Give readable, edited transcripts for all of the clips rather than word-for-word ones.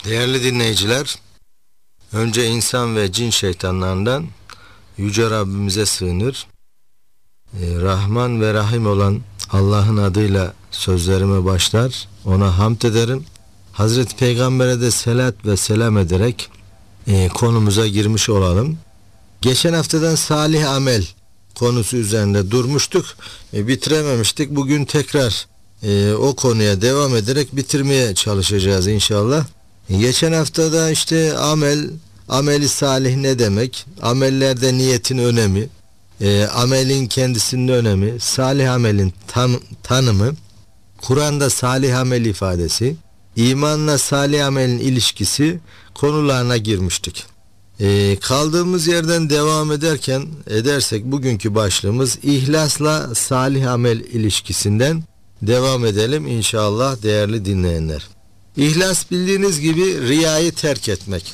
Değerli dinleyiciler, önce insan ve cin şeytanlarından Yüce Rabbimize sığınır. Rahman ve Rahim olan Allah'ın adıyla sözlerime başlar, ona hamd ederim. Hazreti Peygamber'e de selat ve selam ederek konumuza girmiş olalım. Geçen haftadan salih amel konusu üzerinde durmuştuk, bitirememiştik. Bugün tekrar o konuya devam ederek bitirmeye çalışacağız inşallah. Geçen haftada işte ameli salih ne demek, amellerde niyetin önemi, amelin kendisinin önemi, salih amelin tanımı, Kur'an'da salih amel ifadesi, imanla salih amelin ilişkisi konularına girmiştik. Kaldığımız yerden devam edersek bugünkü başlığımız ihlasla salih amel ilişkisinden devam edelim inşallah değerli dinleyenler. İhlas bildiğiniz gibi riyayı terk etmek.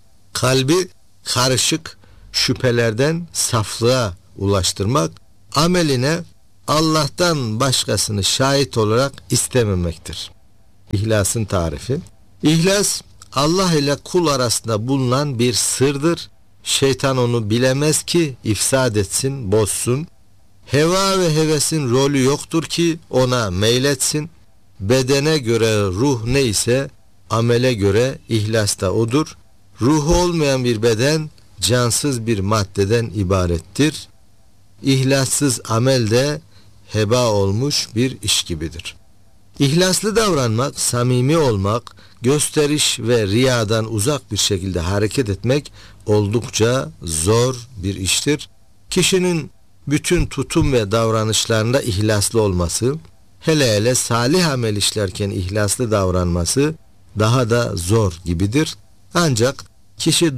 Kalbi karışık şüphelerden saflığa ulaştırmak, ameline Allah'tan başkasını şahit olarak istememektir. İhlasın tarifi. İhlas Allah ile kul arasında bulunan bir sırdır. Şeytan onu bilemez ki ifsad etsin, bozsun. Heva ve hevesin rolü yoktur ki ona meyletsin. Bedene göre ruh neyse amele göre ihlas da odur. Ruhu olmayan bir beden cansız bir maddeden ibarettir. İhlassız amel de heba olmuş bir iş gibidir. İhlaslı davranmak, samimi olmak, gösteriş ve riyadan uzak bir şekilde hareket etmek oldukça zor bir iştir. Kişinin bütün tutum ve davranışlarında ihlaslı olması, hele salih amel işlerken ihlaslı davranması daha da zor gibidir. Ancak kişi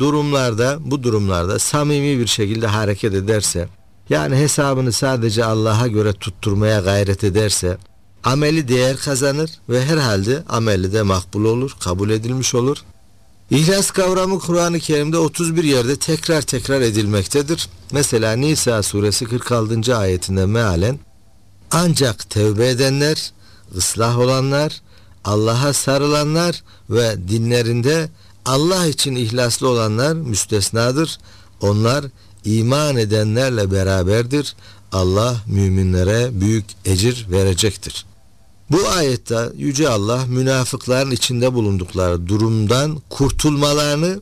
bu durumlarda samimi bir şekilde hareket ederse, yani hesabını sadece Allah'a göre tutturmaya gayret ederse, ameli değer kazanır ve herhalde ameli de makbul olur, kabul edilmiş olur. İhlas kavramı Kur'an-ı Kerim'de 31 yerde tekrar edilmektedir. Mesela Nisa suresi 46. ayetinde mealen, ancak tevbe edenler, ıslah olanlar, Allah'a sarılanlar ve dinlerinde Allah için ihlaslı olanlar müstesnadır. Onlar iman edenlerle beraberdir. Allah müminlere büyük ecir verecektir. Bu ayette Yüce Allah münafıkların içinde bulundukları durumdan kurtulmalarını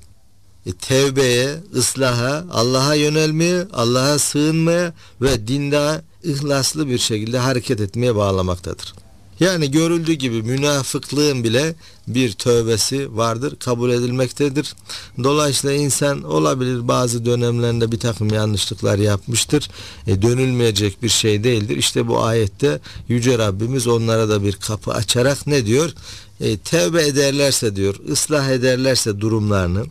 tevbeye, ıslaha, Allah'a yönelmeye, Allah'a sığınmaya ve dinde ihlaslı bir şekilde hareket etmeye bağlamaktadır. Yani görüldüğü gibi münafıklığın bile bir tövbesi vardır, kabul edilmektedir. Dolayısıyla insan olabilir bazı dönemlerinde bir takım yanlışlıklar yapmıştır. Dönülmeyecek bir şey değildir. İşte bu ayette Yüce Rabbimiz onlara da bir kapı açarak ne diyor? Tevbe ederlerse diyor, ıslah ederlerse durumlarını,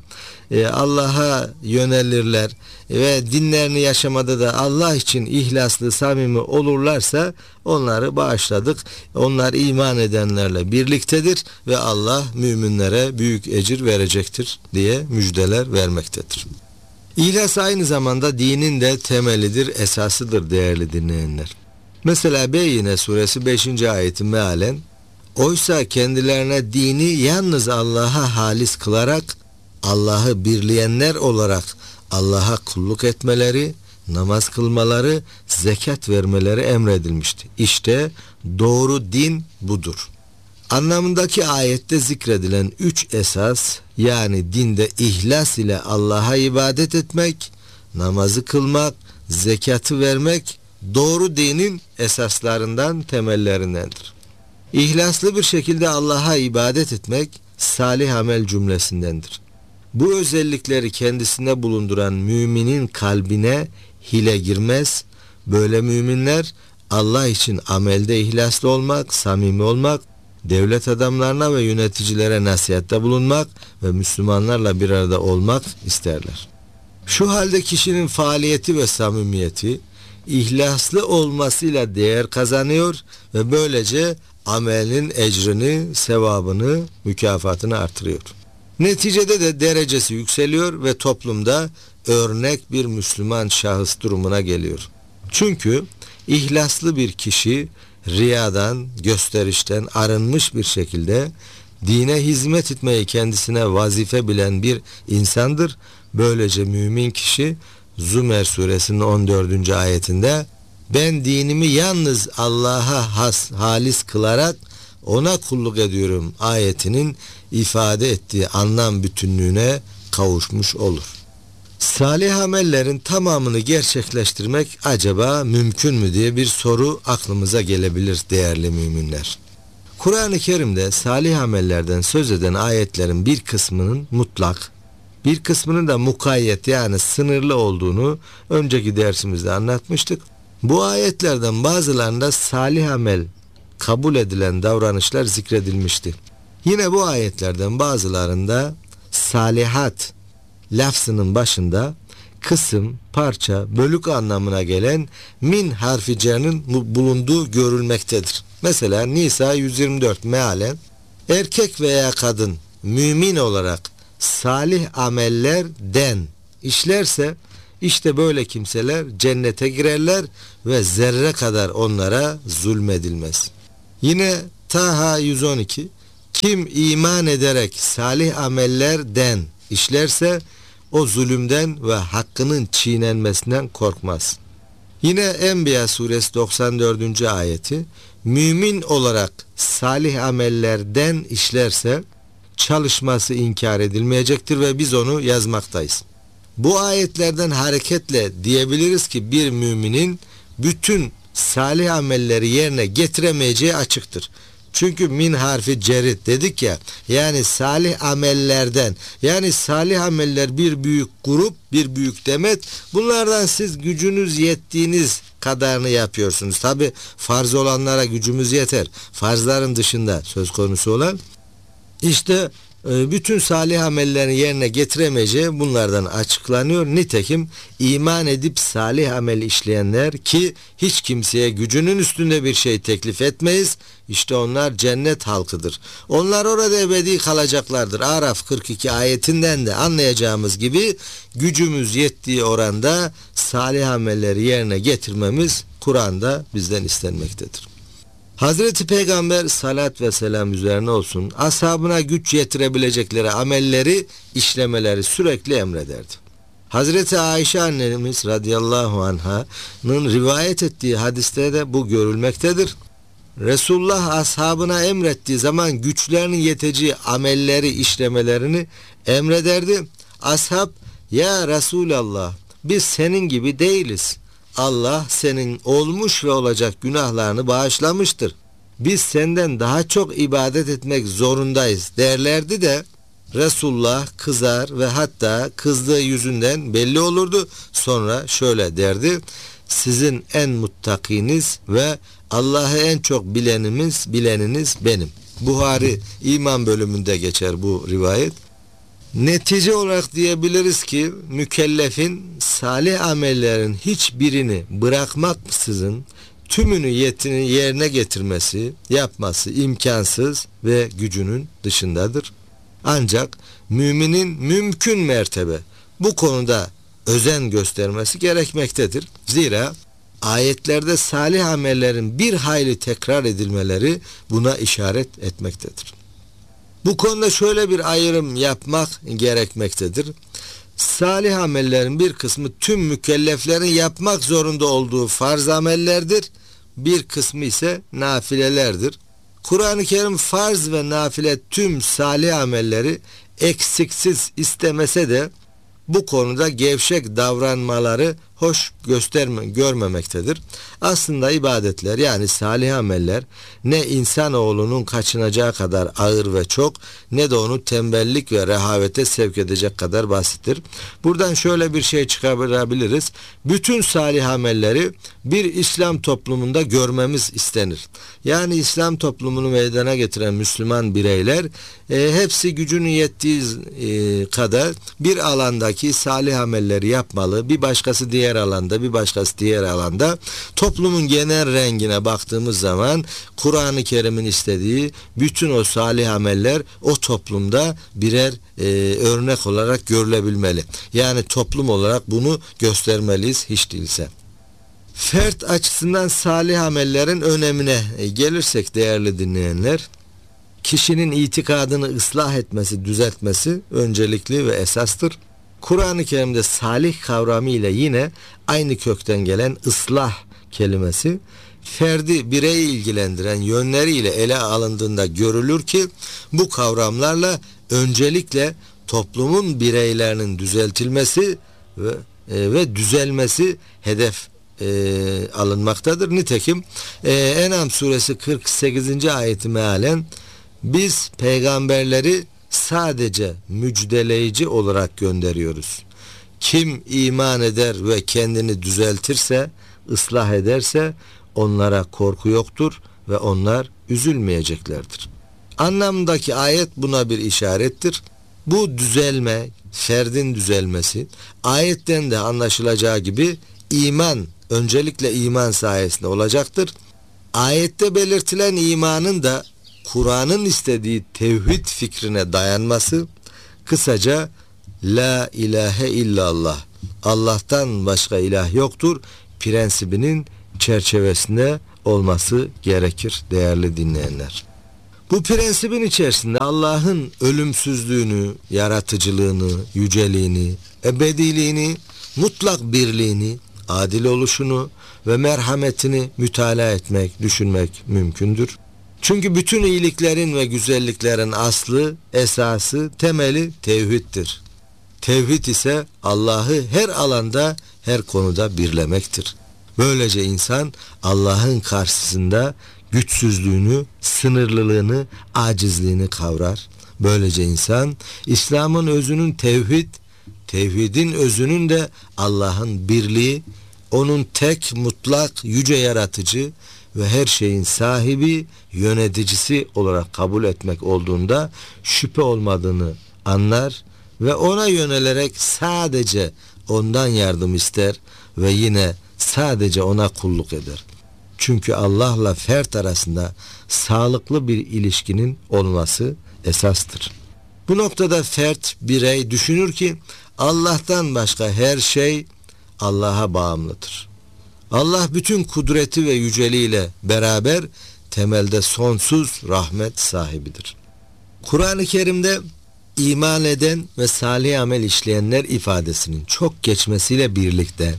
Allah'a yönelirler ve dinlerini yaşamada da Allah için ihlaslı, samimi olurlarsa onları bağışladık. Onlar iman edenlerle birliktedir ve Allah müminlere büyük ecir verecektir diye müjdeler vermektedir. İhlas aynı zamanda dinin de temelidir, esasıdır değerli dinleyenler. Mesela Beyyine suresi 5. ayeti mealen, oysa kendilerine dini yalnız Allah'a halis kılarak Allah'ı birleyenler olarak Allah'a kulluk etmeleri, namaz kılmaları, zekat vermeleri emredilmişti. İşte doğru din budur. Anlamındaki ayette zikredilen 3 esas, yani dinde ihlas ile Allah'a ibadet etmek, namazı kılmak, zekatı vermek doğru dinin esaslarından, temellerindendir. İhlaslı bir şekilde Allah'a ibadet etmek salih amel cümlesindendir. Bu özellikleri kendisinde bulunduran müminin kalbine hile girmez. Böyle müminler Allah için amelde ihlaslı olmak, samimi olmak, devlet adamlarına ve yöneticilere nasihatte bulunmak ve Müslümanlarla bir arada olmak isterler. Şu halde kişinin faaliyeti ve samimiyeti ihlaslı olmasıyla değer kazanıyor ve böylece amelinin ecrini, sevabını, mükafatını artırıyor. Neticede de derecesi yükseliyor ve toplumda örnek bir Müslüman şahıs durumuna geliyor. Çünkü ihlaslı bir kişi riyadan, gösterişten arınmış bir şekilde dine hizmet etmeyi kendisine vazife bilen bir insandır. Böylece mümin kişi Zümer suresinin 14. ayetinde ben dinimi yalnız Allah'a halis kılarak ona kulluk ediyorum ayetinin ifade ettiği anlam bütünlüğüne kavuşmuş olur. Salih amellerin tamamını gerçekleştirmek acaba mümkün mü diye bir soru aklımıza gelebilir değerli müminler. Kur'an-ı Kerim'de salih amellerden söz eden ayetlerin bir kısmının mutlak, bir kısmının da mukayyet yani sınırlı olduğunu önceki dersimizde anlatmıştık. Bu ayetlerden bazılarında salih amel kabul edilen davranışlar zikredilmişti. Yine bu ayetlerden bazılarında salihat lafzının başında kısım, parça, bölük anlamına gelen min harfi cerinin bulunduğu görülmektedir. Mesela Nisa 124 mealen erkek veya kadın mümin olarak salih amellerden işlerse işte böyle kimseler cennete girerler ve zerre kadar onlara zulmedilmez. Yine Taha 112 kim iman ederek salih amellerden işlerse o zulümden ve hakkının çiğnenmesinden korkmaz. Yine Enbiya suresi 94. ayeti mümin olarak salih amellerden işlerse çalışması inkar edilmeyecektir ve biz onu yazmaktayız. Bu ayetlerden hareketle diyebiliriz ki bir müminin bütün salih amelleri yerine getiremeyeceği açıktır. Çünkü min harfi cerit dedik ya, yani salih amellerden, yani salih ameller bir büyük grup, bir büyük demet. Bunlardan siz gücünüz yettiğiniz kadarını yapıyorsunuz. Tabi farz olanlara gücümüz yeter. Farzların dışında söz konusu olan işte bütün salih amellerini yerine getiremeyeceği bunlardan açıklanıyor. Nitekim iman edip salih amel işleyenler ki hiç kimseye gücünün üstünde bir şey teklif etmeyiz. İşte onlar cennet halkıdır. Onlar orada ebedi kalacaklardır. Araf 42 ayetinden de anlayacağımız gibi gücümüz yettiği oranda salih amelleri yerine getirmemiz Kur'an'da bizden istenmektedir. Hazreti Peygamber salat ve selam üzerine olsun ashabına güç yetirebilecekleri amelleri işlemeleri sürekli emrederdi. Hazreti Ayşe annemiz radıyallahu anh'ın rivayet ettiği hadiste de bu görülmektedir. Resulullah ashabına emrettiği zaman güçlerinin yeteceği amelleri işlemelerini emrederdi. Ashab ya Resulallah biz senin gibi değiliz. Allah senin olmuş ve olacak günahlarını bağışlamıştır. Biz senden daha çok ibadet etmek zorundayız derlerdi de Resulullah kızar ve hatta kızdığı yüzünden belli olurdu. Sonra şöyle derdi: sizin en muttakiniz ve Allah'ı en çok bileniniz benim. Buhari İman bölümünde geçer bu rivayet. Netice olarak diyebiliriz ki mükellefin salih amellerin hiçbirini bırakmaksızın tümünü yerine getirmesi, yapması imkansız ve gücünün dışındadır. Ancak müminin mümkün mertebe bu konuda özen göstermesi gerekmektedir. Zira ayetlerde salih amellerin bir hayli tekrar edilmeleri buna işaret etmektedir. Bu konuda şöyle bir ayrım yapmak gerekmektedir. Salih amellerin bir kısmı tüm mükelleflerin yapmak zorunda olduğu farz amellerdir. Bir kısmı ise nafilelerdir. Kur'an-ı Kerim farz ve nafile tüm salih amelleri eksiksiz istemese de bu konuda gevşek davranmaları hoş görmemektedir. Aslında ibadetler yani salih ameller ne insanoğlunun kaçınacağı kadar ağır ve çok ne de onu tembellik ve rehavete sevk edecek kadar basittir. Buradan şöyle bir şey çıkarabiliriz. Bütün salih amelleri bir İslam toplumunda görmemiz istenir. Yani İslam toplumunu meydana getiren Müslüman bireyler hepsi gücünün yettiği kadar bir alandaki salih amelleri yapmalı. Bir başkası diğer alanda, bir başkası diğer alanda. Toplumun genel rengine baktığımız zaman Kur'an-ı Kerim'in istediği bütün o salih ameller o toplumda birer örnek olarak görülebilmeli. Yani toplum olarak bunu göstermeliyiz hiç değilse. Fert açısından salih amellerin önemine gelirsek değerli dinleyenler, kişinin itikadını ıslah etmesi, düzeltmesi öncelikli ve esastır. Kur'an-ı Kerim'de salih kavramı ile yine aynı kökten gelen ıslah kelimesi ferdi, bireyi ilgilendiren yönleriyle ele alındığında görülür ki bu kavramlarla öncelikle toplumun bireylerinin düzeltilmesi ve düzelmesi hedef alınmaktadır. Nitekim En'am suresi 48. ayeti mealen biz peygamberleri sadece müjdeleyici olarak gönderiyoruz. Kim iman eder ve kendini düzeltirse, ıslah ederse onlara korku yoktur ve onlar üzülmeyeceklerdir. Anlamdaki ayet buna bir işarettir. Bu düzelme, ferdin düzelmesi, ayetten de anlaşılacağı gibi iman, öncelikle iman sayesinde olacaktır. Ayette belirtilen imanın da Kur'an'ın istediği tevhid fikrine dayanması, kısaca La ilahe illallah, Allah'tan başka ilah yoktur prensibinin çerçevesinde olması gerekir değerli dinleyenler. Bu prensibin içerisinde Allah'ın ölümsüzlüğünü, yaratıcılığını, yüceliğini, ebediliğini, mutlak birliğini, adil oluşunu ve merhametini mütalaa etmek, düşünmek mümkündür. Çünkü bütün iyiliklerin ve güzelliklerin aslı, esası, temeli tevhiddir. Tevhid ise Allah'ı her alanda, her konuda birlemektir. Böylece insan Allah'ın karşısında güçsüzlüğünü, sınırlılığını, acizliğini kavrar. Böylece insan İslam'ın özünün tevhid, tevhidin özünün de Allah'ın birliği, onun tek, mutlak, yüce yaratıcı ve her şeyin sahibi, yöneticisi olarak kabul etmek olduğunda şüphe olmadığını anlar ve ona yönelerek sadece ondan yardım ister ve yine sadece ona kulluk eder. Çünkü Allah'la fert arasında sağlıklı bir ilişkinin olması esastır. Bu noktada fert, birey düşünür ki Allah'tan başka her şey Allah'a bağımlıdır. Allah bütün kudreti ve yüceliğiyle beraber temelde sonsuz rahmet sahibidir. Kur'an-ı Kerim'de iman eden ve salih amel işleyenler ifadesinin çok geçmesiyle birlikte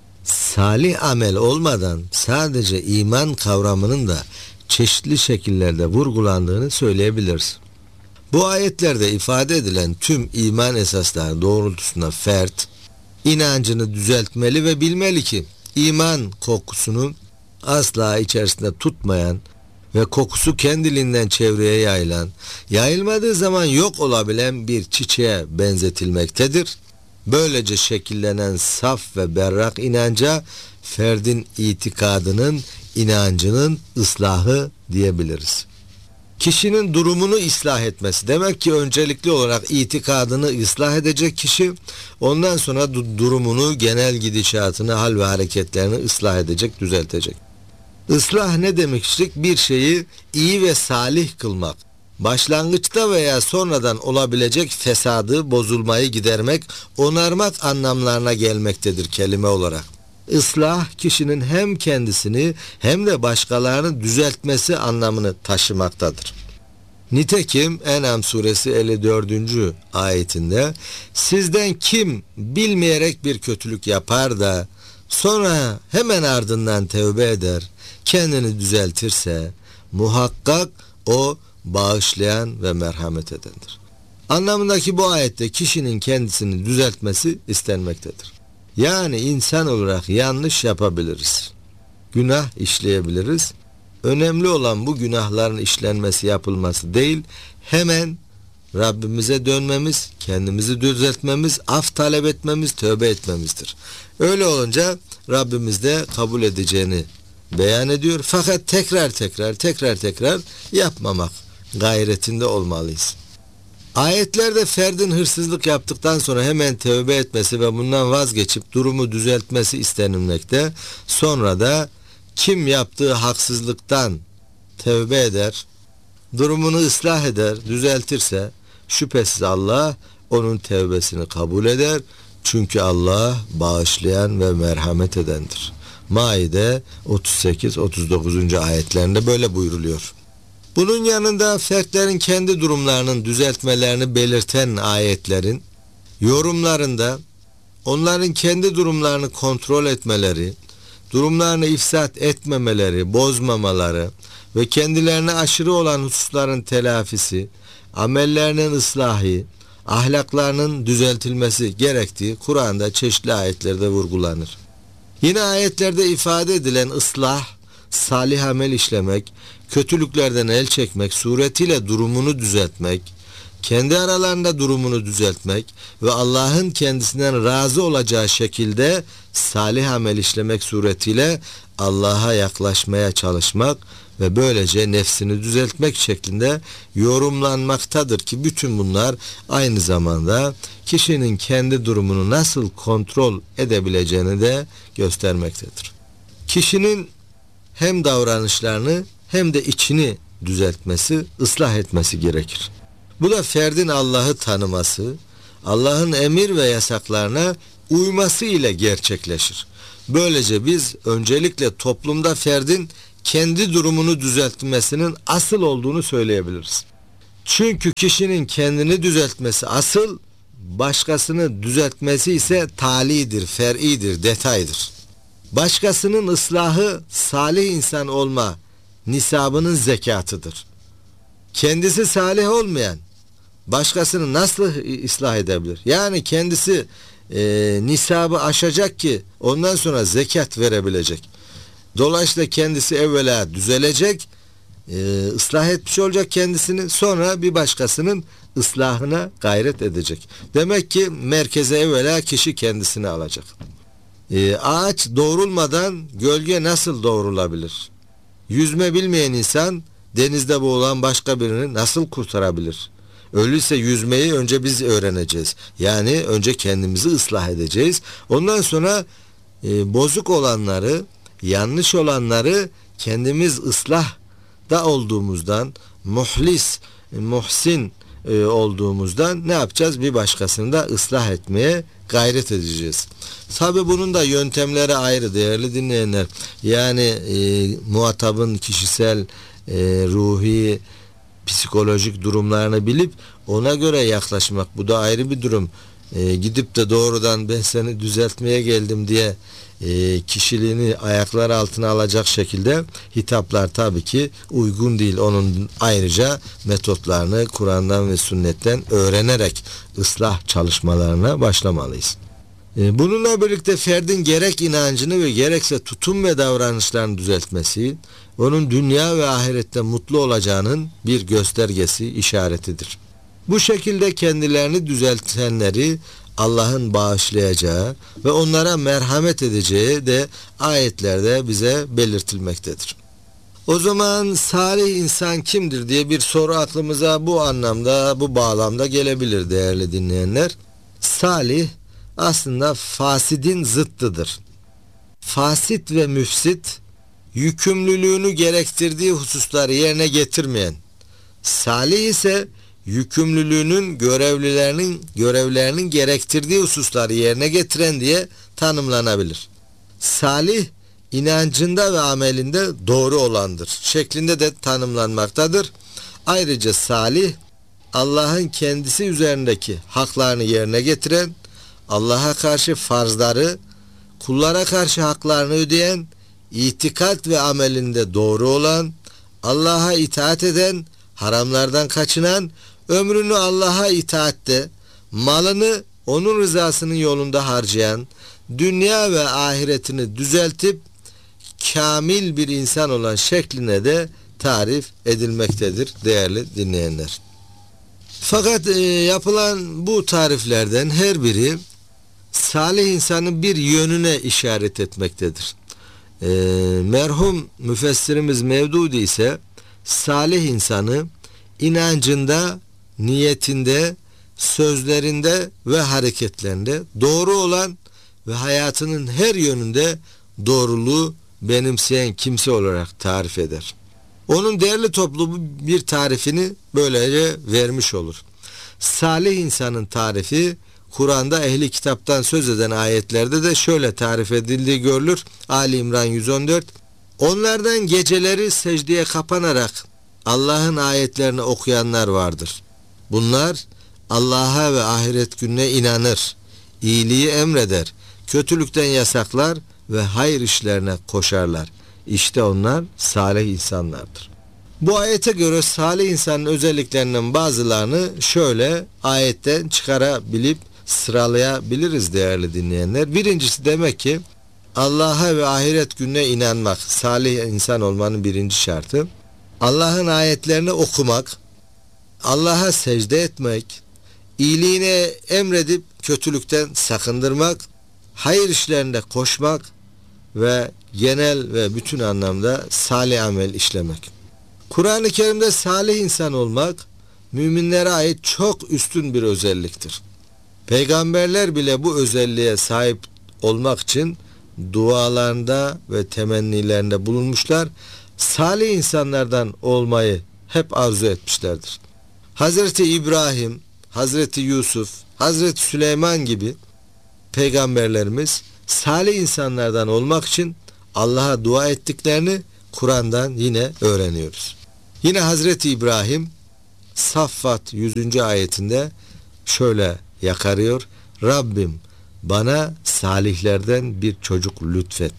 salih amel olmadan sadece iman kavramının da çeşitli şekillerde vurgulandığını söyleyebiliriz. Bu ayetlerde ifade edilen tüm iman esasları doğrultusunda fert, inancını düzeltmeli ve bilmeli ki iman kokusunu asla içerisinde tutmayan ve kokusu kendiliğinden çevreye yayılmadığı zaman yok olabilen bir çiçeğe benzetilmektedir. Böylece şekillenen saf ve berrak inanca ferdin itikadının, inancının ıslahı diyebiliriz. Kişinin durumunu ıslah etmesi demek ki öncelikli olarak itikadını ıslah edecek kişi, ondan sonra durumunu, genel gidişatını, hal ve hareketlerini ıslah edecek, düzeltecek. Islah ne demiştik? Bir şeyi iyi ve salih kılmak, başlangıçta veya sonradan olabilecek fesadı, bozulmayı gidermek, onarmak anlamlarına gelmektedir kelime olarak. Islah kişinin hem kendisini hem de başkalarını düzeltmesi anlamını taşımaktadır. Nitekim En'am suresi 54. ayetinde sizden kim bilmeyerek bir kötülük yapar da sonra hemen ardından tevbe eder, kendini düzeltirse muhakkak o bağışlayan ve merhamet edendir. Anlamındaki bu ayette kişinin kendisini düzeltmesi istenmektedir. Yani insan olarak yanlış yapabiliriz. Günah işleyebiliriz. Önemli olan bu günahların işlenmesi, yapılması değil, hemen Rabbimize dönmemiz, kendimizi düzeltmemiz, af talep etmemiz, tövbe etmemizdir. Öyle olunca Rabbimiz de kabul edeceğini beyan ediyor. Fakat tekrar yapmamak gayretinde olmalıyız. Ayetlerde ferdin hırsızlık yaptıktan sonra hemen tövbe etmesi ve bundan vazgeçip durumu düzeltmesi istenilmekte. Sonra da kim yaptığı haksızlıktan tövbe eder, durumunu ıslah eder, düzeltirse şüphesiz Allah onun tövbesini kabul eder. Çünkü Allah bağışlayan ve merhamet edendir. Maide 38-39. ayetlerinde böyle buyruluyor. Bunun yanında fertlerin kendi durumlarının düzeltmelerini belirten ayetlerin yorumlarında onların kendi durumlarını kontrol etmeleri, durumlarını ifsat etmemeleri, bozmamaları ve kendilerine aşırı olan hususların telafisi, amellerinin ıslahı, ahlaklarının düzeltilmesi gerektiği Kur'an'da çeşitli ayetlerde vurgulanır. Yine ayetlerde ifade edilen ıslah, salih amel işlemek, kötülüklerden el çekmek suretiyle durumunu düzeltmek, kendi aralarında durumunu düzeltmek ve Allah'ın kendisinden razı olacağı şekilde salih amel işlemek suretiyle Allah'a yaklaşmaya çalışmak ve böylece nefsini düzeltmek şeklinde yorumlanmaktadır ki bütün bunlar aynı zamanda kişinin kendi durumunu nasıl kontrol edebileceğini de göstermektedir. Kişinin hem davranışlarını hem de içini düzeltmesi, ıslah etmesi gerekir. Bu da ferdin Allah'ı tanıması, Allah'ın emir ve yasaklarına uyması ile gerçekleşir. Böylece biz öncelikle toplumda ferdin kendi durumunu düzeltmesinin asıl olduğunu söyleyebiliriz. Çünkü kişinin kendini düzeltmesi asıl, başkasını düzeltmesi ise talidir, fer'idir, detaydır. Başkasının ıslahı salih insan olma nisabının zekatıdır. Kendisi salih olmayan başkasını nasıl ıslah edebilir? Yani kendisi nisabı aşacak ki ondan sonra zekat verebilecek. Dolayısıyla kendisi evvela düzelecek, ıslah etmiş olacak kendisini, sonra bir başkasının ıslahına gayret edecek. Demek ki merkeze evvela kişi kendisini alacak. Ağaç doğrulmadan gölge nasıl doğrulabilir? Yüzme bilmeyen insan denizde boğulan başka birini nasıl kurtarabilir? Öyleyse yüzmeyi önce biz öğreneceğiz. Yani önce kendimizi ıslah edeceğiz. Ondan sonra bozuk olanları, yanlış olanları kendimiz ıslahda olduğumuzdan, muhsin olduğumuzdan ne yapacağız? Bir başkasını da ıslah etmeye gayret edeceğiz. Tabi bunun da yöntemleri ayrı değerli dinleyenler. Yani muhatabın kişisel, ruhi, psikolojik durumlarını bilip ona göre yaklaşmak, bu da ayrı bir durum. Gidip de doğrudan ben seni düzeltmeye geldim diye kişiliğini ayaklar altına alacak şekilde hitaplar tabii ki uygun değil. Onun ayrıca metotlarını Kur'an'dan ve sünnetten öğrenerek ıslah çalışmalarına başlamalıyız. Bununla birlikte ferdin gerek inancını ve gerekse tutum ve davranışlarını düzeltmesi, onun dünya ve ahirette mutlu olacağının bir göstergesi, işaretidir. Bu şekilde kendilerini düzeltenleri Allah'ın bağışlayacağı ve onlara merhamet edeceği de ayetlerde bize belirtilmektedir. O zaman salih insan kimdir diye bir soru aklımıza bu anlamda, bu bağlamda gelebilir değerli dinleyenler. Salih aslında fasidin zıttıdır. Fasit ve müfsit, yükümlülüğünü gerektirdiği hususları yerine getirmeyen, salih ise yükümlülüğünün görevlerinin gerektirdiği hususları yerine getiren diye tanımlanabilir. Salih, inancında ve amelinde doğru olandır şeklinde de tanımlanmaktadır. Ayrıca salih, Allah'ın kendisi üzerindeki haklarını yerine getiren, Allah'a karşı farzları, kullara karşı haklarını ödeyen, itikat ve amelinde doğru olan, Allah'a itaat eden, haramlardan kaçınan, ömrünü Allah'a itaatte, malını onun rızasının yolunda harcayan, dünya ve ahiretini düzeltip kamil bir insan olan şekline de tarif edilmektedir değerli dinleyenler. Fakat yapılan bu tariflerden her biri salih insanın bir yönüne işaret etmektedir. Merhum müfessirimiz Mevdudi ise salih insanı inancında, niyetinde, sözlerinde ve hareketlerinde doğru olan ve hayatının her yönünde doğruluğu benimseyen kimse olarak tarif eder. Onun değerli toplu bir tarifini böylece vermiş olur. Salih insanın tarifi Kur'an'da ehli kitaptan söz eden ayetlerde de şöyle tarif edildiği görülür. Ali İmran 114. Onlardan geceleri secdeye kapanarak Allah'ın ayetlerini okuyanlar vardır. Bunlar Allah'a ve ahiret gününe inanır, iyiliği emreder, kötülükten yasaklar ve hayır işlerine koşarlar. İşte onlar salih insanlardır. Bu ayete göre salih insanın özelliklerinin bazılarını şöyle ayetten çıkarabilip sıralayabiliriz değerli dinleyenler. Birincisi demek ki Allah'a ve ahiret gününe inanmak, salih insan olmanın birinci şartı. Allah'ın ayetlerini okumak, Allah'a secde etmek, iyiliğine emredip kötülükten sakındırmak, hayır işlerinde koşmak ve genel ve bütün anlamda salih amel işlemek. Kur'an-ı Kerim'de salih insan olmak, müminlere ait çok üstün bir özelliktir. Peygamberler bile bu özelliğe sahip olmak için dualarında ve temennilerinde bulunmuşlar. Salih insanlardan olmayı hep arzu etmişlerdir. Hazreti İbrahim, Hazreti Yusuf, Hazreti Süleyman gibi peygamberlerimiz salih insanlardan olmak için Allah'a dua ettiklerini Kur'an'dan yine öğreniyoruz. Yine Hazreti İbrahim Saffat 100. ayetinde şöyle yakarıyor: Rabbim bana salihlerden bir çocuk lütfet.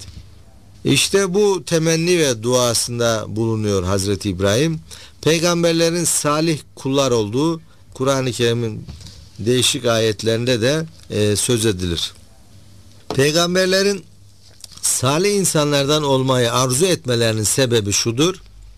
İşte bu temenni ve duasında bulunuyor Hazreti İbrahim. Peygamberlerin salih kullar olduğu Kur'an-ı Kerim'in değişik ayetlerinde de söz edilir. Peygamberlerin salih insanlardan olmayı arzu etmelerinin sebebi şudur: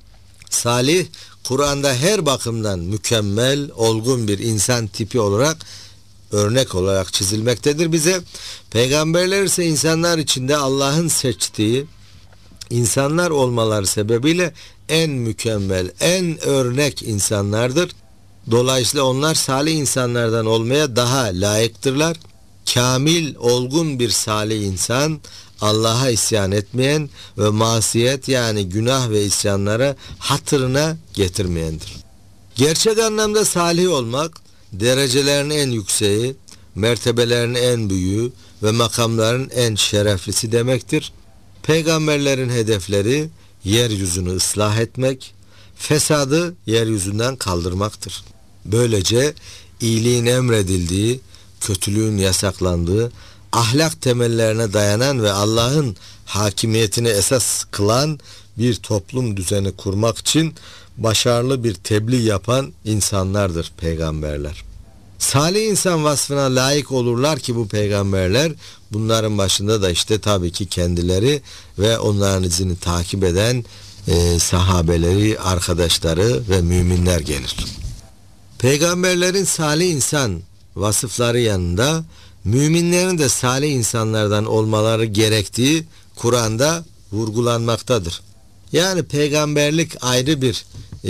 salih, Kur'an'da her bakımdan mükemmel, olgun bir insan tipi olarak, örnek olarak çizilmektedir bize. Peygamberler ise insanlar içinde Allah'ın seçtiği insanlar olmaları sebebiyle en mükemmel, en örnek insanlardır. Dolayısıyla onlar salih insanlardan olmaya daha layıktırlar. Kamil, olgun bir salih insan, Allah'a isyan etmeyen ve masiyet yani günah ve isyanlara hatırına getirmeyendir. Gerçek anlamda salih olmak, derecelerin en yükseği, mertebelerin en büyüğü ve makamların en şereflisi demektir. Peygamberlerin hedefleri yeryüzünü ıslah etmek, fesadı yeryüzünden kaldırmaktır. Böylece iyiliğin emredildiği, kötülüğün yasaklandığı, ahlak temellerine dayanan ve Allah'ın hakimiyetini esas kılan bir toplum düzeni kurmak için başarılı bir tebliğ yapan insanlardır peygamberler. Salih insan vasfına layık olurlar ki bu peygamberler, bunların başında da işte tabii ki kendileri ve onların izini takip eden sahabeleri, arkadaşları ve müminler gelir. Peygamberlerin salih insan vasıfları yanında müminlerin de salih insanlardan olmaları gerektiği Kur'an'da vurgulanmaktadır. Yani peygamberlik ayrı bir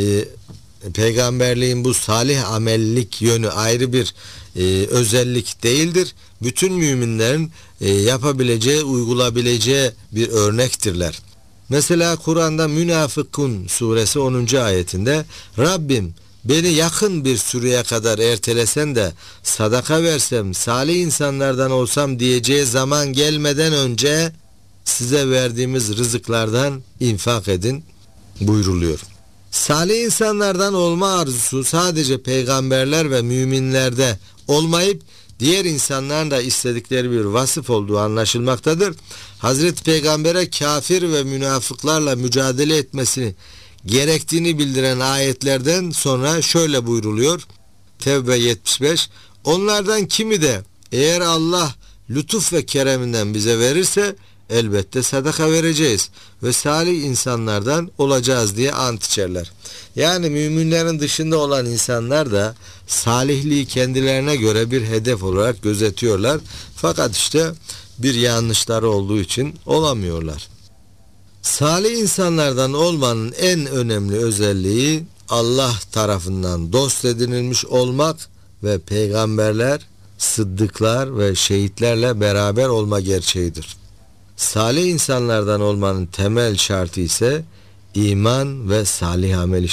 peygamberliğin bu salih amellik yönü ayrı bir özellik değildir. Bütün müminlerin yapabileceği, uygulayabileceği bir örnektirler. Mesela Kur'an'da Münafıkun suresi 10. ayetinde Rabbim beni yakın bir süreye kadar ertelesen de sadaka versem, salih insanlardan olsam diyeceği zaman gelmeden önce size verdiğimiz rızıklardan infak edin buyruluyor. Salih insanlardan olma arzusu sadece peygamberler ve müminlerde olmayıp diğer insanların da istedikleri bir vasıf olduğu anlaşılmaktadır. Hazreti Peygamber'e kafir ve münafıklarla mücadele etmesini gerektiğini bildiren ayetlerden sonra şöyle buyruluyor. Tevbe 75: Onlardan kimi de eğer Allah lütuf ve kereminden bize verirse elbette sadaka vereceğiz ve salih insanlardan olacağız diye ant içerler. Yani müminlerin dışında olan insanlar da salihliği kendilerine göre bir hedef olarak gözetiyorlar. Fakat işte bir yanlışları olduğu için olamıyorlar. Salih insanlardan olmanın en önemli özelliği Allah tarafından dost edinilmiş olmak ve peygamberler, sıddıklar ve şehitlerle beraber olma gerçeğidir. Salih insanlardan olmanın temel şartı ise iman ve salih amel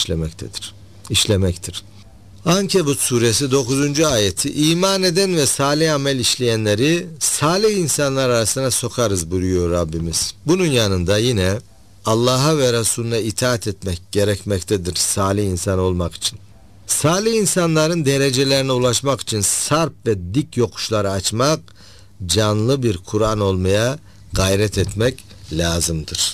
işlemektir. Ankebut suresi 9. ayeti iman eden ve salih amel işleyenleri salih insanlar arasına sokarız buyuruyor Rabbimiz. Bunun yanında yine Allah'a ve Resulüne itaat etmek gerekmektedir salih insan olmak için. Salih insanların derecelerine ulaşmak için sarp ve dik yokuşları açmak, canlı bir Kur'an olmaya gayret etmek lazımdır.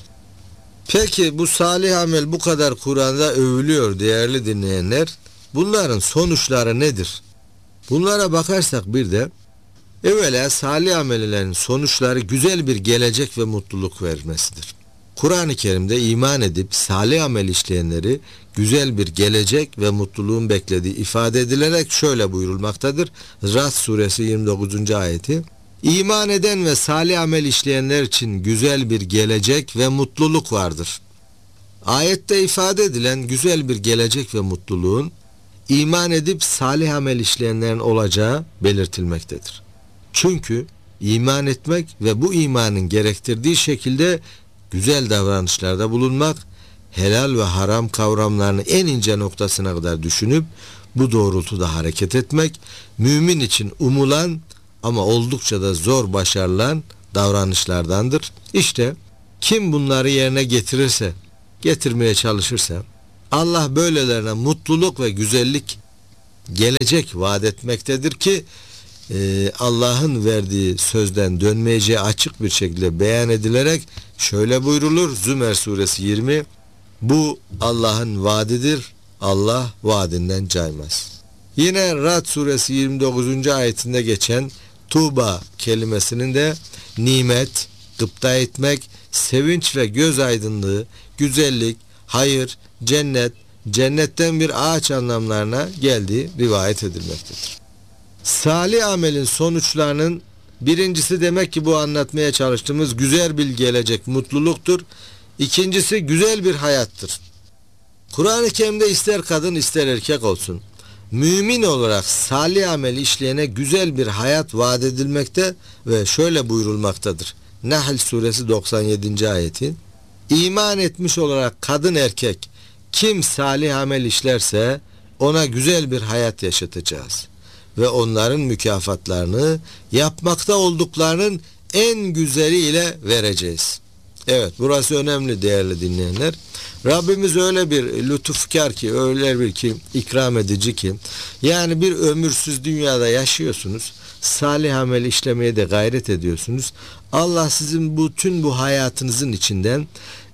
Peki bu salih amel bu kadar Kur'an'da övülüyor değerli dinleyenler. Bunların sonuçları nedir? Bunlara bakarsak bir de evvela salih amellerin sonuçları güzel bir gelecek ve mutluluk vermesidir. Kur'an-ı Kerim'de iman edip salih amel işleyenleri güzel bir gelecek ve mutluluğun beklediği ifade edilerek şöyle buyurulmaktadır. Ra'd suresi 29. ayeti. İman eden ve salih amel işleyenler için güzel bir gelecek ve mutluluk vardır. Ayette ifade edilen güzel bir gelecek ve mutluluğun iman edip salih amel işleyenlerin olacağı belirtilmektedir. Çünkü iman etmek ve bu imanın gerektirdiği şekilde güzel davranışlarda bulunmak, helal ve haram kavramlarını en ince noktasına kadar düşünüp bu doğrultuda hareket etmek, mümin için umulan ama oldukça da zor başarılan davranışlardandır. İşte kim bunları yerine getirirse, getirmeye çalışırsa, Allah böylelerine mutluluk ve güzellik gelecek vaat etmektedir ki Allah'ın verdiği sözden dönmeyeceği açık bir şekilde beyan edilerek şöyle buyrulur. Zümer suresi 20. Bu Allah'ın vaadidir. Allah vaadinden caymaz. Yine Ra'd suresi 29. ayetinde geçen Tuğba kelimesinin de nimet, gıpta etmek, sevinç ve göz aydınlığı, güzellik, hayır, cennet, cennetten bir ağaç anlamlarına geldiği rivayet edilmektedir. Salih amelin sonuçlarının birincisi demek ki bu anlatmaya çalıştığımız güzel bir gelecek, mutluluktur. İkincisi güzel bir hayattır. Kur'an-ı Kerim'de ister kadın ister erkek olsun, mümin olarak salih amel işleyene güzel bir hayat vaat edilmekte ve şöyle buyurulmaktadır. Nahl suresi 97. ayeti. İman etmiş olarak kadın erkek kim salih amel işlerse ona güzel bir hayat yaşatacağız ve onların mükafatlarını yapmakta olduklarının en güzeliyle vereceğiz. Evet, burası önemli değerli dinleyenler. Rabbimiz öyle bir lütufkar ki, öyle bir ki ikram edici ki, yani bir ömürsüz dünyada yaşıyorsunuz, salih amel işlemeye de gayret ediyorsunuz. Allah sizin bütün bu hayatınızın içinden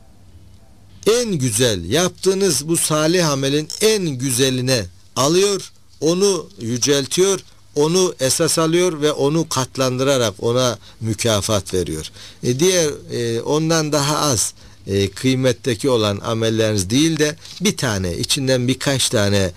en güzel yaptığınız bu salih amelin en güzeline alıyor, onu yüceltiyor, onu esas alıyor ve onu katlandırarak ona mükafat veriyor. Diğer ondan daha az kıymetteki olan amelleriniz değil de bir tane, içinden birkaç tane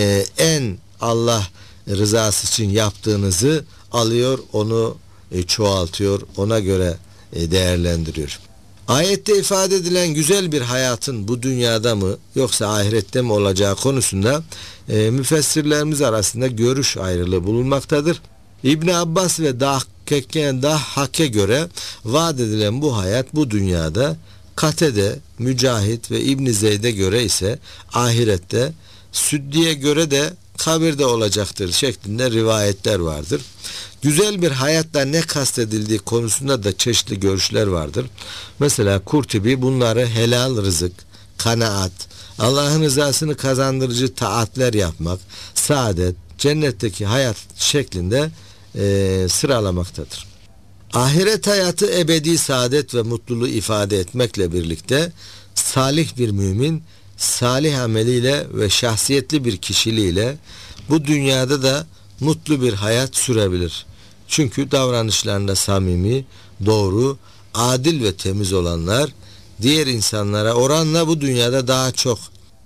en Allah rızası için yaptığınızı alıyor, onu çoğaltıyor, ona göre değerlendiriyor. Ayette ifade edilen güzel bir hayatın bu dünyada mı yoksa ahirette mi olacağı konusunda müfessirlerimiz arasında görüş ayrılığı bulunmaktadır. İbn Abbas ve Dahhak'e göre vaat edilen bu hayat bu dünyada, Katede, Mücahit ve İbn Zeyd'e göre ise ahirette, Süddi'ye göre de kabirde olacaktır şeklinde rivayetler vardır. Güzel bir hayatla ne kastedildiği konusunda da çeşitli görüşler vardır. Mesela Kurtubi bunları helal rızık, kanaat, Allah'ın rızasını kazandırıcı taatler yapmak, saadet, cennetteki hayat şeklinde sıralamaktadır. Ahiret hayatı ebedi saadet ve mutluluğu ifade etmekle birlikte salih bir mümin, salih ameliyle ve şahsiyetli bir kişiliğiyle bu dünyada da mutlu bir hayat sürebilir. Çünkü davranışlarında samimi, doğru, adil ve temiz olanlar diğer insanlara oranla bu dünyada daha çok,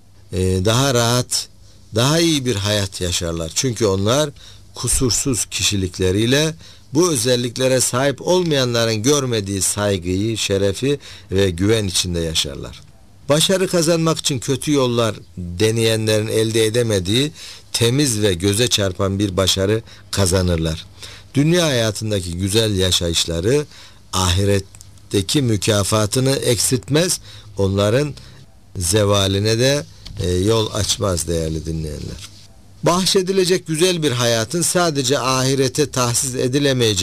daha rahat, daha iyi bir hayat yaşarlar. Çünkü onlar kusursuz kişilikleriyle bu özelliklere sahip olmayanların görmediği saygıyı, şerefi ve güven içinde yaşarlar. Başarı kazanmak için kötü yollar deneyenlerin elde edemediği temiz ve göze çarpan bir başarı kazanırlar. Dünya hayatındaki güzel yaşayışları ahiretteki mükafatını eksiltmez, onların zevaline de yol açmaz değerli dinleyenler. Bahşedilecek güzel bir hayatın sadece ahirete tahsis edilemeyeceği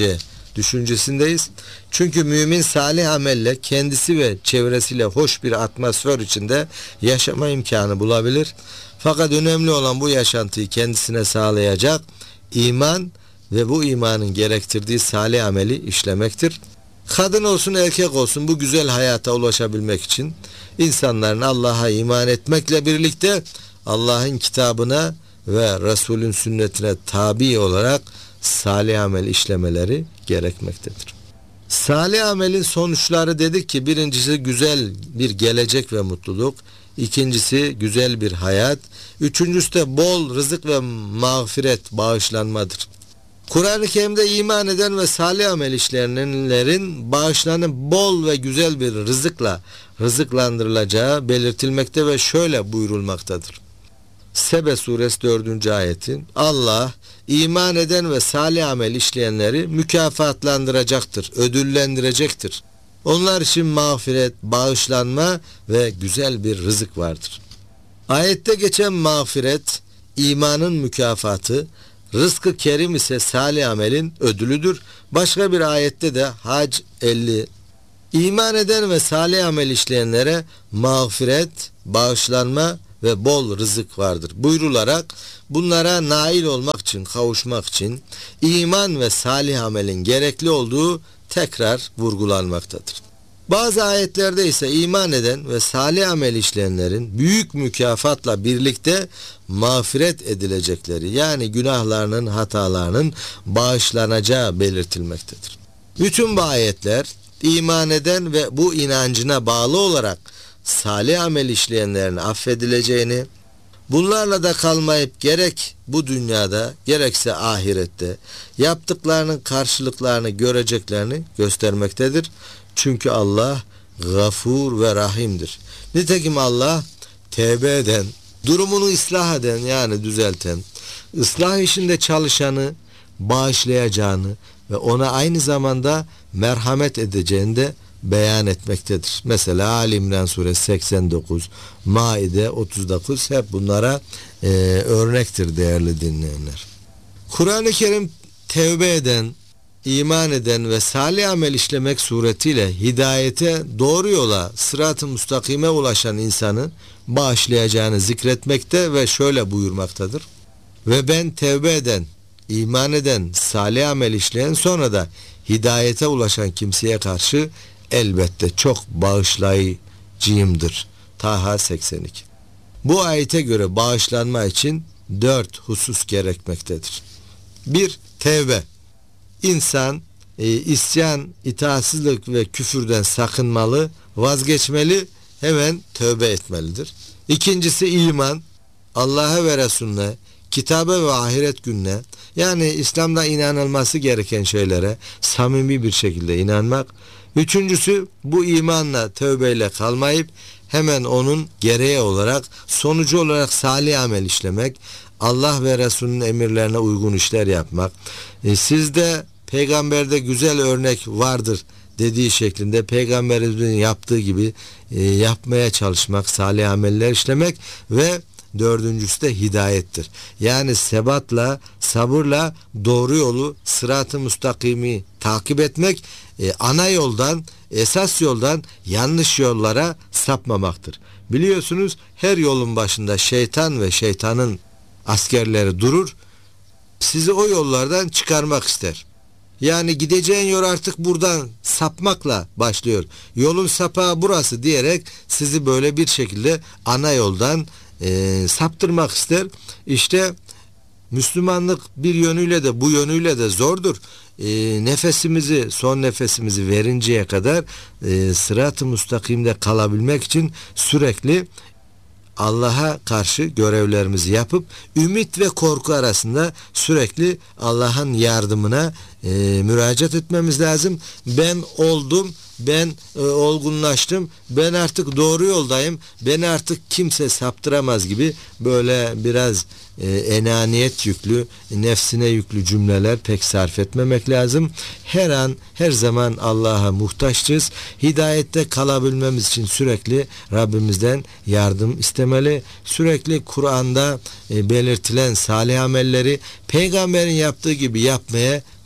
düşüncesindeyiz. Çünkü mümin salih amelle kendisi ve çevresiyle hoş bir atmosfer içinde yaşama imkanı bulabilir. Fakat önemli olan bu yaşantıyı kendisine sağlayacak iman ve bu imanın gerektirdiği salih ameli işlemektir. Kadın olsun erkek olsun bu güzel hayata ulaşabilmek için insanların Allah'a iman etmekle birlikte Allah'ın kitabına ve Resulün sünnetine tabi olarak salih amel işlemeleri gerekmektedir. Salih amelin sonuçları dedik ki birincisi güzel bir gelecek ve mutluluk, ikincisi güzel bir hayat, üçüncüsü de bol rızık ve mağfiret, bağışlanmadır. Kur'an-ı Kerim'de iman eden ve salih amel işleyenlerin bağışlanıp bol ve güzel bir rızıkla rızıklandırılacağı belirtilmekte ve şöyle buyurulmaktadır. Sebe suresi 4. ayetin Allah iman eden ve salih amel işleyenleri mükafatlandıracaktır, ödüllendirecektir. Onlar için mağfiret, bağışlanma ve güzel bir rızık vardır. Ayette geçen mağfiret imanın mükafatı, rızkı kerim ise salih amelin ödülüdür. Başka bir ayette de Hac 50 iman eden ve salih amel işleyenlere mağfiret, bağışlanma ve bol rızık vardır buyrularak bunlara nail olmak için, kavuşmak için iman ve salih amelin gerekli olduğu tekrar vurgulanmaktadır. Bazı ayetlerde ise iman eden ve salih amel işleyenlerin büyük mükafatla birlikte mağfiret edilecekleri, yani günahlarının, hatalarının bağışlanacağı belirtilmektedir. Bütün bu ayetler iman eden ve bu inancına bağlı olarak salih amel işleyenlerin affedileceğini, bunlarla da kalmayıp gerek bu dünyada gerekse ahirette yaptıklarının karşılıklarını göreceklerini göstermektedir. Çünkü Allah gafur ve rahimdir. Nitekim Allah tevbe eden, durumunu ıslah eden, yani düzelten, ıslah işinde çalışanı bağışlayacağını ve ona aynı zamanda merhamet edeceğini de beyan etmektedir. Mesela Ali İmran suresi 89, Maide 39 hep bunlara örnektir değerli dinleyenler. Kur'an-ı Kerim tevbe eden, iman eden ve salih amel işlemek suretiyle hidayete, doğru yola, sırat-ı müstakime ulaşan insanı bağışlayacağını zikretmekte ve şöyle buyurmaktadır. Ve ben tevbe eden, iman eden, salih amel işleyen sonra da hidayete ulaşan kimseye karşı elbette çok bağışlayıcıyımdır. Taha 82. Bu ayete göre bağışlanma için 4 husus gerekmektedir. 1. Tevbe. İnsan isyan, itaatsizlik ve küfürden sakınmalı, vazgeçmeli, hemen tövbe etmelidir. İkincisi iman, Allah'a ve Resulüne, kitabe ve ahiret gününe, yani İslam'da inanılması gereken şeylere samimi bir şekilde inanmak. Üçüncüsü bu imanla, tövbeyle kalmayıp hemen onun gereği olarak, sonucu olarak salih amel işlemek, Allah ve Resulünün emirlerine uygun işler yapmak. Sizde peygamberde güzel örnek vardır dediği şeklinde peygamberimizin yaptığı gibi yapmaya çalışmak, salih ameller işlemek ve dördüncüsü de hidayettir. Yani sebatla, sabırla doğru yolu, sırat-ı müstakimi takip etmek, ana yoldan, esas yoldan yanlış yollara sapmamaktır. Biliyorsunuz her yolun başında şeytan ve şeytanın askerleri durur, sizi o yollardan çıkarmak ister. Yani gideceğin yol artık buradan sapmakla başlıyor. Yolun sapağı burası diyerek sizi böyle bir şekilde ana yoldan saptırmak ister. İşte Müslümanlık bir yönüyle de bu yönüyle de zordur. Nefesimizi, son nefesimizi verinceye kadar sırat-ı müstakimde kalabilmek için sürekli Allah'a karşı görevlerimizi yapıp ümit ve korku arasında sürekli Allah'ın yardımına müracaat etmemiz lazım. Ben oldum, ben olgunlaştım, ben artık doğru yoldayım, beni artık kimse saptıramaz gibi böyle biraz enaniyet yüklü, nefsine yüklü cümleler pek sarf etmemek lazım. Her an, her zaman Allah'a muhtaçız. Hidayette kalabilmemiz için sürekli Rabbimizden yardım istemeli. Sürekli Kur'an'da belirtilen salih amelleri peygamberin yaptığı gibi yapmaya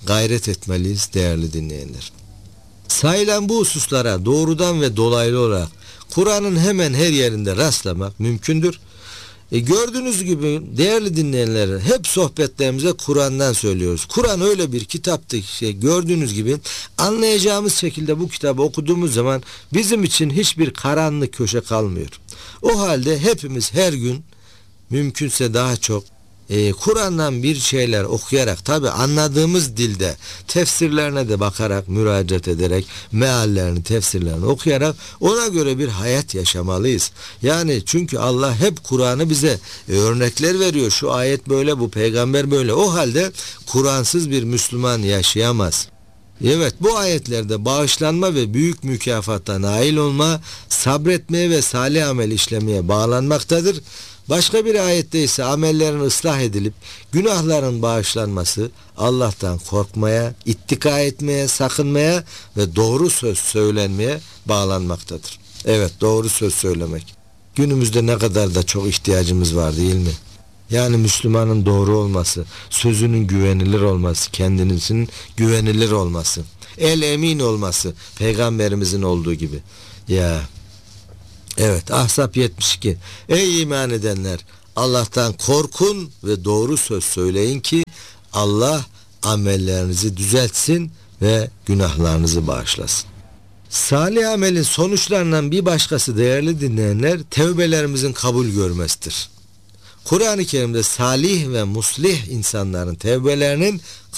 gayret etmeliyiz değerli dinleyenler. Sayılan bu hususlara doğrudan ve dolaylı olarak Kur'an'ın hemen her yerinde rastlamak mümkündür. Gördüğünüz gibi değerli dinleyenler, hep sohbetlerimize Kur'an'dan söylüyoruz. Kur'an öyle bir kitaptı ki gördüğünüz gibi anlayacağımız şekilde bu kitabı okuduğumuz zaman bizim için hiçbir karanlık köşe kalmıyor. O halde hepimiz her gün mümkünse daha çok Kur'an'dan bir şeyler okuyarak, tabi anladığımız dilde tefsirlerine de bakarak, müracaat ederek, meallerini, tefsirlerini okuyarak ona göre bir hayat yaşamalıyız. Yani çünkü Allah hep Kur'an'ı bize örnekler veriyor. Şu ayet böyle, bu peygamber böyle. O halde Kur'ansız bir Müslüman yaşayamaz. Evet, bu ayetlerde bağışlanma ve büyük mükafata nail olma, sabretmeye ve salih amel işlemeye bağlanmaktadır. Başka bir ayette ise amellerin ıslah edilip günahların bağışlanması, Allah'tan korkmaya, ittika etmeye, sakınmaya ve doğru söz söylenmeye bağlanmaktadır. Evet, doğru söz söylemek. Günümüzde ne kadar da çok ihtiyacımız var değil mi? Yani Müslümanın doğru olması, sözünün güvenilir olması, kendisinin güvenilir olması, el emin olması, peygamberimizin olduğu gibi. Ya, evet, Ahzab 72. Ey iman edenler, Allah'tan korkun ve doğru söz söyleyin ki Allah amellerinizi düzeltsin ve günahlarınızı bağışlasın. Salih amelin sonuçlarından bir başkası değerli dinleyenler, tevbelerimizin kabul görmesidir. Kur'an-ı Kerim'de salih ve muslih insanların tevbelerinin